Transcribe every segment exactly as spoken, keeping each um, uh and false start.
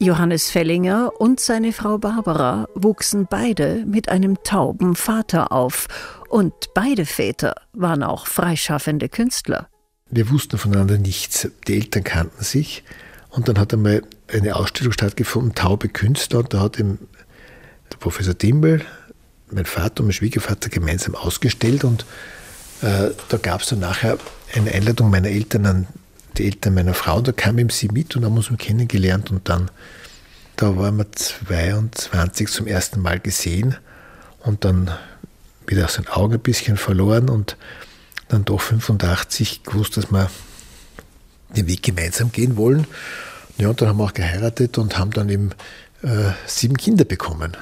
Johannes Fellinger und seine Frau Barbara wuchsen beide mit einem tauben Vater auf. Und beide Väter waren auch freischaffende Künstler. Wir wussten voneinander nichts. Die Eltern kannten sich. Und dann hat einmal eine Ausstellung stattgefunden, Taube Künstler. Und da hat eben der Professor Dimbel, mein Vater und mein Schwiegervater gemeinsam ausgestellt. Und äh, da gab es dann nachher eine Einladung meiner Eltern an die Eltern meiner Frau. Da kam eben sie mit und haben uns kennengelernt. Und dann, da waren wir zweiundzwanzig zum ersten Mal gesehen. Und dann wieder aus den Augen ein bisschen verloren. Und dann doch fünfundachtzig gewusst, dass wir den Weg gemeinsam gehen wollen. Ja, und dann haben wir auch geheiratet und haben dann eben äh, sieben Kinder bekommen.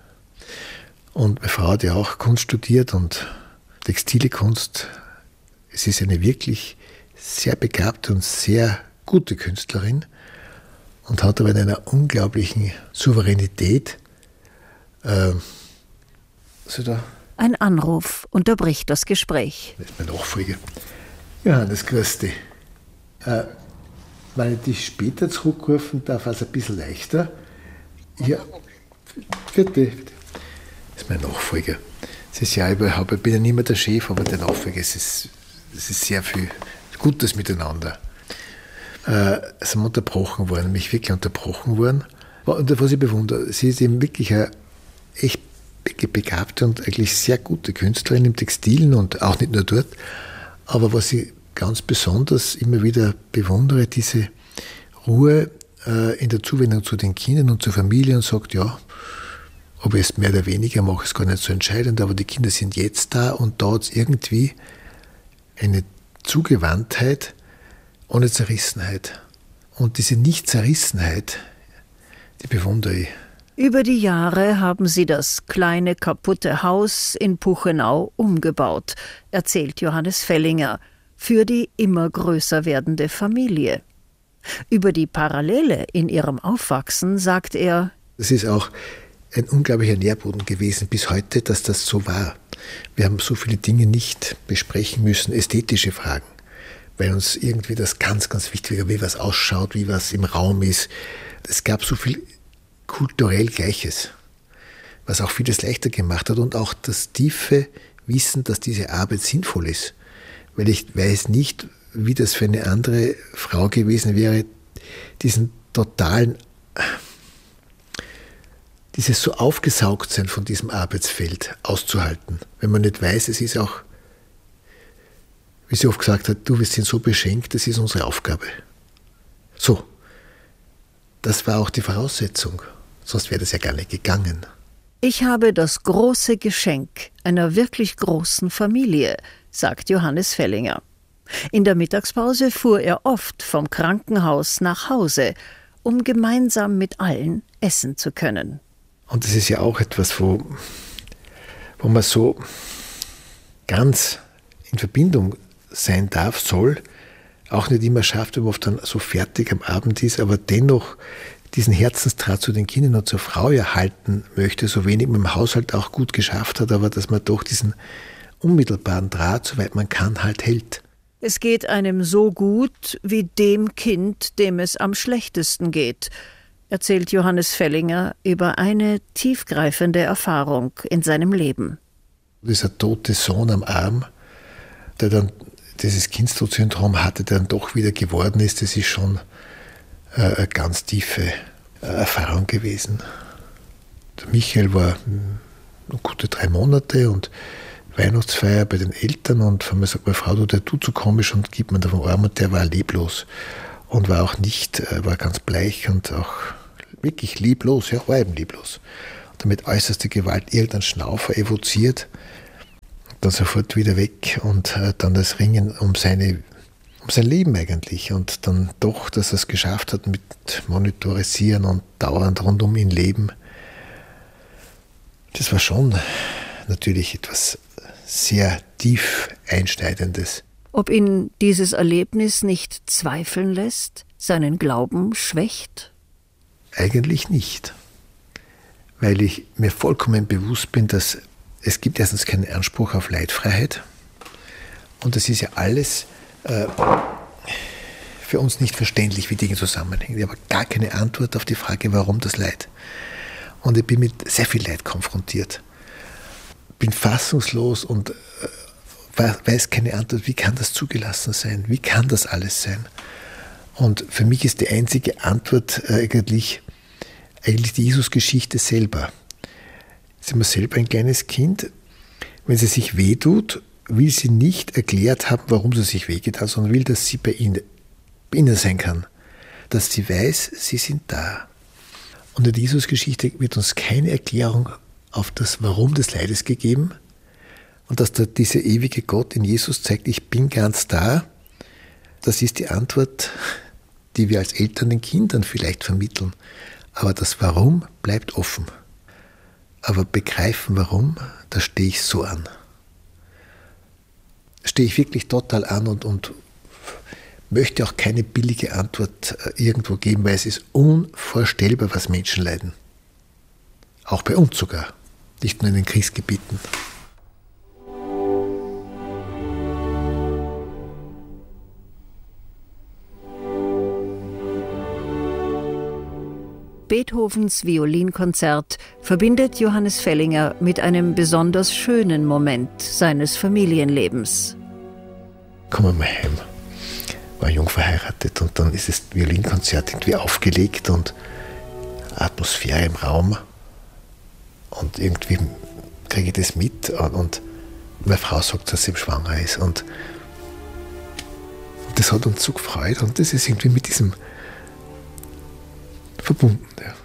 Und meine Frau hat ja auch Kunst studiert und textile Kunst. Es ist eine wirklich sehr begabte und sehr gute Künstlerin und hat aber in einer unglaublichen Souveränität äh, also da Ein Anruf unterbricht das Gespräch. Das ist mein Nachfolger. Johannes, grüß dich. Äh, wenn ich dich später zurückrufen darf, also ein bisschen leichter. Ja, bitte. Das ist mein Nachfolger. Das ist ja, ich bin ja nicht mehr der Chef, aber der Nachfolger. Es ist, es ist sehr viel Gutes miteinander. Äh, sind wir unterbrochen worden, mich wirklich unterbrochen worden. Und was ich bewundere, sie ist eben wirklich eine echt begabte und eigentlich sehr gute Künstlerin im Textilen und auch nicht nur dort. Aber was ich ganz besonders immer wieder bewundere, diese Ruhe äh, in der Zuwendung zu den Kindern und zur Familie und sagt, ja, ob ich es mehr oder weniger mache, ist gar nicht so entscheidend, aber die Kinder sind jetzt da und da hat es irgendwie eine Zugewandtheit ohne Zerrissenheit. Und diese Nicht-Zerrissenheit, die bewundere ich. Über die Jahre haben sie das kleine, kaputte Haus in Puchenau umgebaut, erzählt Johannes Fellinger, für die immer größer werdende Familie. Über die Parallele in ihrem Aufwachsen sagt er: Es ist auch ein unglaublicher Nährboden gewesen bis heute, dass das so war. Wir haben so viele Dinge nicht besprechen müssen, ästhetische Fragen, weil uns irgendwie das ganz, ganz wichtig war, wie was ausschaut, wie was im Raum ist. Es gab so viel kulturell Gleiches, was auch vieles leichter gemacht hat und auch das tiefe Wissen, dass diese Arbeit sinnvoll ist. Weil ich weiß nicht, wie das für eine andere Frau gewesen wäre, diesen totalen, dieses so aufgesaugt sein von diesem Arbeitsfeld auszuhalten. Wenn man nicht weiß, es ist auch, wie sie oft gesagt hat, du, wir sind so beschenkt, das ist unsere Aufgabe. So, das war auch die Voraussetzung, sonst wäre das ja gar nicht gegangen. Ich habe das große Geschenk einer wirklich großen Familie, sagt Johannes Fellinger. In der Mittagspause fuhr er oft vom Krankenhaus nach Hause, um gemeinsam mit allen essen zu können. Und das ist ja auch etwas, wo, wo man so ganz in Verbindung sein darf, soll, auch nicht immer schafft, wenn man oft dann so fertig am Abend ist, aber dennoch diesen Herzensdraht zu den Kindern und zur Frau erhalten möchte, so wenig man im Haushalt auch gut geschafft hat, aber dass man doch diesen unmittelbaren Draht, soweit man kann, halt hält. Es geht einem so gut wie dem Kind, dem es am schlechtesten geht, erzählt Johannes Fellinger über eine tiefgreifende Erfahrung in seinem Leben. Dieser tote Sohn am Arm, der dann dieses Kindstodsyndrom hatte, der dann doch wieder geworden ist, das ist schon äh, eine ganz tiefe äh, Erfahrung gewesen. Der Michael war mh, gute drei Monate und Weihnachtsfeier bei den Eltern und von mir sagt meine Frau, du, der tut so komisch und gibt mir da vom Arm und der war leblos und war auch nicht, äh, war ganz bleich und auch wirklich leblos, ja, war eben leblos. Und damit äußerste Gewalt irgendein Schnaufer evoziert, dann sofort wieder weg und äh, dann das Ringen um seine, um sein Leben eigentlich und dann doch, dass er es geschafft hat mit Monitorisieren und dauernd rund um ihn leben. Das war schon natürlich etwas sehr tief Einschneidendes. Ob ihn dieses Erlebnis nicht zweifeln lässt, seinen Glauben schwächt? Eigentlich nicht, weil ich mir vollkommen bewusst bin, dass es gibt erstens keinen Anspruch auf Leitfreiheit und das ist ja alles äh, für uns nicht verständlich, wie Dinge zusammenhängen. Ich habe gar keine Antwort auf die Frage, warum das Leid. Und ich bin mit sehr viel Leid konfrontiert. Bin fassungslos und weiß keine Antwort, wie kann das zugelassen sein? Wie kann das alles sein? Und für mich ist die einzige Antwort eigentlich, eigentlich die Jesus-Geschichte selber. Sind wir selber ein kleines Kind? Wenn sie sich wehtut, will sie nicht erklärt haben, warum sie sich wehgetan, sondern will, dass sie bei ihnen, bei ihnen sein kann. Dass sie weiß, sie sind da. Und in der Jesus-Geschichte wird uns keine Erklärung auf das Warum des Leides gegeben. Und dass da dieser ewige Gott in Jesus zeigt, ich bin ganz da, das ist die Antwort, die wir als Eltern den Kindern vielleicht vermitteln. Aber das Warum bleibt offen. Aber begreifen, warum, da stehe ich so an. Stehe ich wirklich total an und, und möchte auch keine billige Antwort irgendwo geben, weil es ist unvorstellbar, was Menschen leiden. Auch bei uns sogar, nicht nur in den Kriegsgebieten. Beethovens Violinkonzert verbindet Johannes Fellinger mit einem besonders schönen Moment seines Familienlebens. Kommen wir mal heim. War jung verheiratet und dann ist das Violinkonzert irgendwie aufgelegt und Atmosphäre im Raum und irgendwie kriege ich das mit und meine Frau sagt, dass sie schwanger ist und das hat uns so gefreut und das ist irgendwie mit diesem verbunden. Ja.